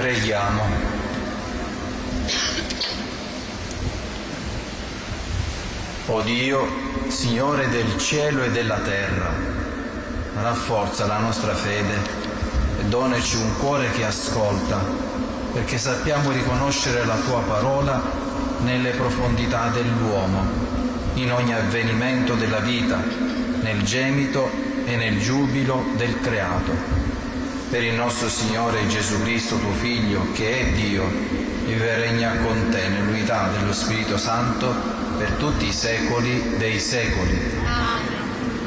Preghiamo. O Dio, Signore del cielo e della terra, rafforza la nostra fede e donaci un cuore che ascolta, perché sappiamo riconoscere la Tua parola nelle profondità dell'uomo, in ogni avvenimento della vita, nel gemito e nel giubilo del creato. Per il nostro Signore Gesù Cristo, tuo Figlio, che è Dio, vive e regna con te nell'unità dello Spirito Santo per tutti i secoli dei secoli. Amen.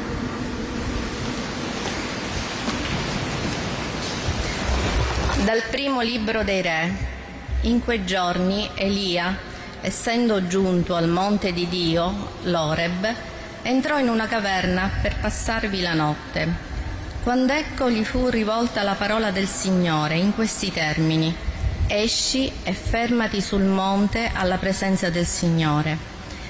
Dal primo libro dei Re. In quei giorni Elia, essendo giunto al monte di Dio, l'Oreb, entrò in una caverna per passarvi la notte. Quando ecco gli fu rivolta la parola del Signore in questi termini: esci e fermati sul monte alla presenza del Signore.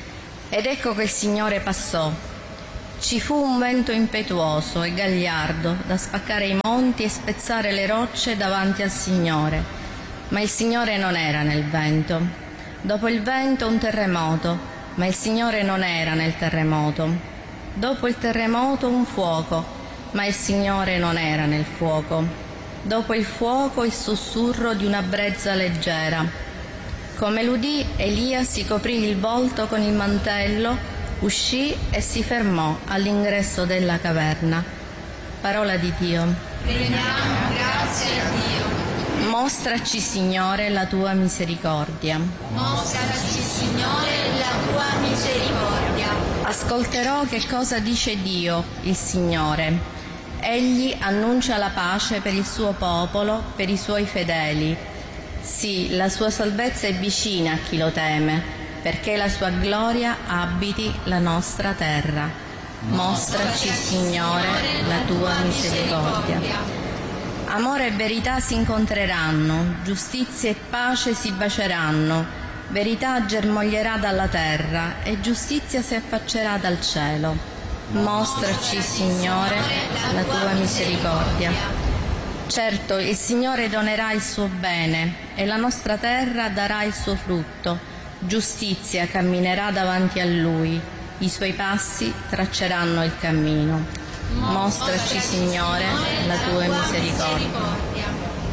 Ed ecco che il Signore passò. Ci fu un vento impetuoso e gagliardo da spaccare i monti e spezzare le rocce davanti al Signore. Ma il Signore non era nel vento. Dopo il vento un terremoto, ma il Signore non era nel terremoto. Dopo il terremoto un fuoco, ma il Signore non era nel fuoco. Dopo il fuoco il sussurro di una brezza leggera. Come l'udì, Elia si coprì il volto con il mantello, uscì e si fermò all'ingresso della caverna. Parola di Dio. Rendiamo grazie a Dio. Mostraci, Signore, la tua misericordia. Mostraci, Signore, la tua misericordia. Ascolterò che cosa dice Dio, il Signore. Egli annuncia la pace per il suo popolo, per i suoi fedeli. Sì, la sua salvezza è vicina a chi lo teme, perché la sua gloria abiti la nostra terra. Mostraci, Signore, la tua misericordia. Amore e verità si incontreranno, giustizia e pace si baceranno, verità germoglierà dalla terra e giustizia si affaccerà dal cielo. Mostraci, Signore, la tua misericordia. Certo, il Signore donerà il suo bene e la nostra terra darà il suo frutto. Giustizia camminerà davanti a Lui, i suoi passi tracceranno il cammino. Mostraci, Signore, la tua misericordia.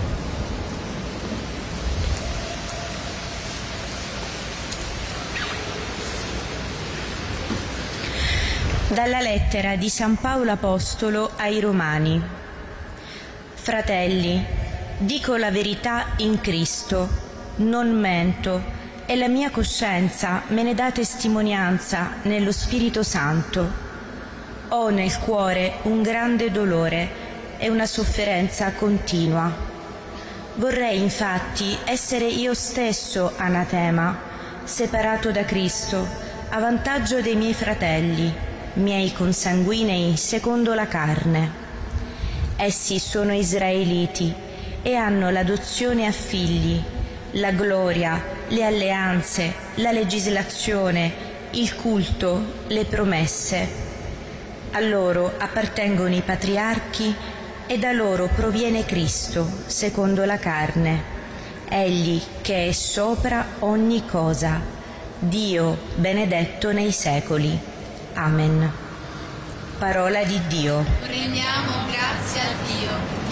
Dalla lettera di San Paolo Apostolo ai Romani. Fratelli, dico la verità in Cristo, non mento, e la mia coscienza me ne dà testimonianza nello Spirito Santo. Ho nel cuore un grande dolore e una sofferenza continua. Vorrei infatti essere io stesso anatema, separato da Cristo, a vantaggio dei miei fratelli, miei consanguinei secondo la carne. Essi sono israeliti e hanno l'adozione a figli, la gloria, le alleanze, la legislazione, il culto, le promesse. A loro appartengono i patriarchi e da loro proviene Cristo, secondo la carne, egli che è sopra ogni cosa, Dio benedetto nei secoli. Amen. Parola di Dio. Rendiamo grazie a Dio.